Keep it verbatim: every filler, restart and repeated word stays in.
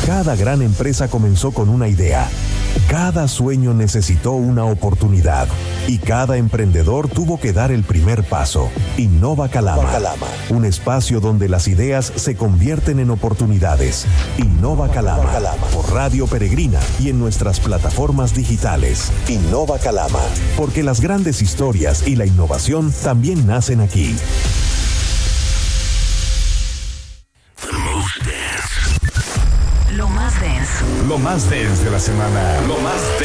Cada gran empresa comenzó con una idea. Cada sueño necesitó una oportunidad y cada emprendedor tuvo que dar el primer paso. Innova Calama, un espacio donde las ideas se convierten en oportunidades. Innova Calama, por Radio Peregrina y en nuestras plataformas digitales. Innova Calama, porque las grandes historias y la innovación también nacen aquí. Lo más denso. Lo más denso de la semana. Lo más denso.